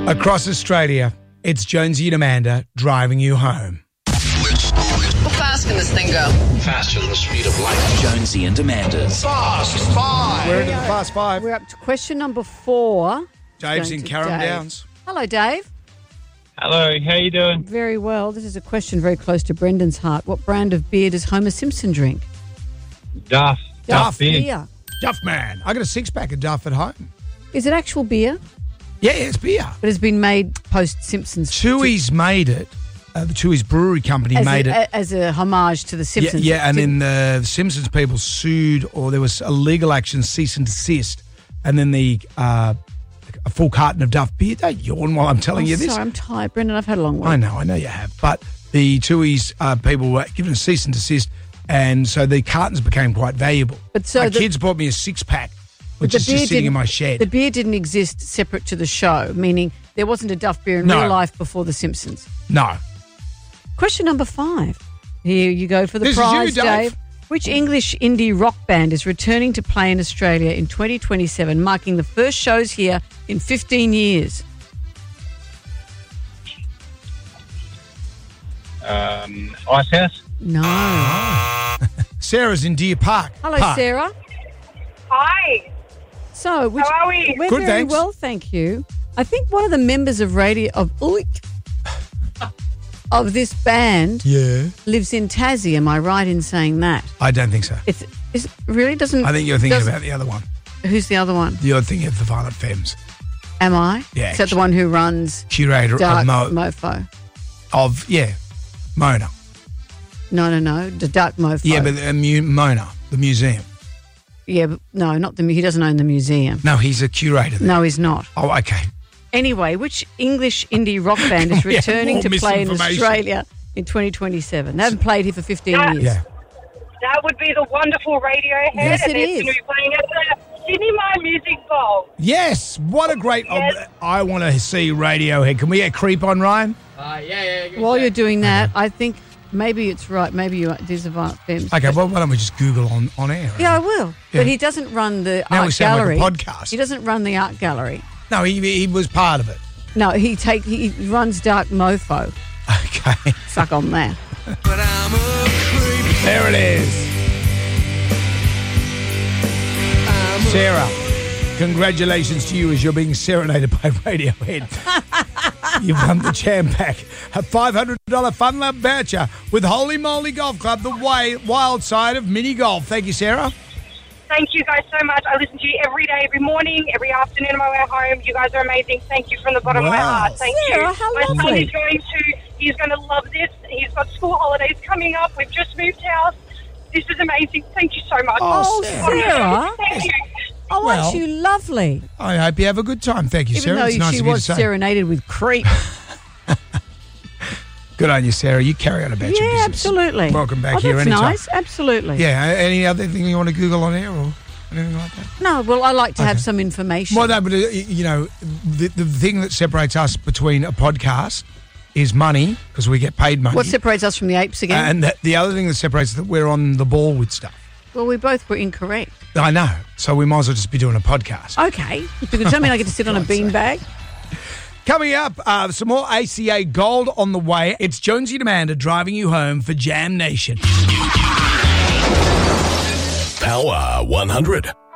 Across Australia, it's Jonesy and Amanda driving you home. How fast can this thing go? Faster than the speed of light. Jonesy and Amanda's Fast Five. We're into the Fast Five. We're up to question number 4. Dave's in Going to Carrum Dave. Downs. Hello, Dave. Hello, how you doing? Very well. This is a question very close to Brendan's heart. What brand of beer does Homer Simpson drink? Duff. Duff beer. Duff man. I got a 6-pack of Duff at home. Is it actual beer? Yeah, it's beer. But it's been made post Simpsons. Tooheys made it. The Tooheys Brewery Company made it. As a homage to the Simpsons. Yeah, and then the Simpsons people sued, or there was a legal action, cease and desist, and then a full carton of Duff beer. Don't yawn while I'm telling you this. Sorry, I'm tired, Brendan. I've had a long week. I know you have. But the Tooheys people were given a cease and desist, and so the cartons became quite valuable. But so my the- kids bought me a 6-pack, which the is beer just sitting in didn't- my shed. The beer didn't exist separate to the show, meaning there wasn't a Duff beer in No. real life before the Simpsons. No. Question number 5. Here you go for the This is prize, you, Dave. Which English indie rock band is returning to play in Australia in 2027, marking the first shows here in 15 years? Icehouse. No. Sarah's in Deer Park. Hello, Park. Sarah. Hi. So, How are we? We're Good, very thanks. well, thank you. I think one of the members of of this band Yeah. lives in Tassie. Am I right in saying that? I don't think so. It really doesn't. I think you're thinking doesn't- about the other one. Who's the other one? You're thinking of the Violent Femmes. Am I? Yeah, Is that the one who runs Curator Dark of Mofo? Mona. No. The Dark Mofo. Yeah, but Mona, the museum. Yeah, but no, not the. He doesn't own the museum. No, he's a curator there. No, he's not. Oh, okay. Anyway, which English indie rock band is We have returning more to play in misinformation. Australia in 2027? They haven't played here for 15 Yeah. years. Yeah. That would be the wonderful Radiohead. Yes, and it it's is. going to be playing at the Sydney Mine Music Bowl. Yes, what a great... Yes. I want to see Radiohead. Can we get Creep on, Ryan? While you're doing that, I think maybe it's right. Maybe there's a Violent Femmes. Okay, well, why don't we just Google on air? Yeah, I will. Yeah. But he doesn't run the Now we art sound gallery. like a podcast. He doesn't run the art gallery. No, he was part of it. No, he runs Dark Mofo. Okay. Suck on that. There it is. Sarah, congratulations to you as you're being serenaded by Radiohead. You've won the Jam Pack, a $500 Fun Lab voucher with Holy Moly Golf Club, the wild side of mini golf. Thank you, Sarah. Thank you guys so much. I listen to you every day, every morning, every afternoon on my way home. You guys are amazing. Thank you from the bottom of my Wow. heart. Thank Sarah, you. how My son lovely. he's going to love this. He's got school holidays coming up. We've just moved house. This is amazing. Thank you so much. Oh, Sarah. Thank you. Oh, Well, aren't you lovely? I hope you have a good time. Thank you, Even Sarah. though It's nice she of you to was say. serenaded with Creep. Good on you, Sarah. You carry on about your Yeah, business. absolutely. Welcome back Oh, here that's anytime. nice. Absolutely. Yeah, any other thing you want to Google on air or anything like that? No, well, I like to have Okay. some information. Well, no, but, you know, the thing that separates us between a podcast is money, because we get paid money. What separates us from the apes again? And the other thing that separates that we're on the ball with stuff. Well, we both were incorrect. I know. So we might as well just be doing a podcast. Okay. Because does that mean I get to sit on a beanbag? Coming up, some more ACA gold on the way. It's Jonesy and Amanda driving you home for Jam Nation. Power 100.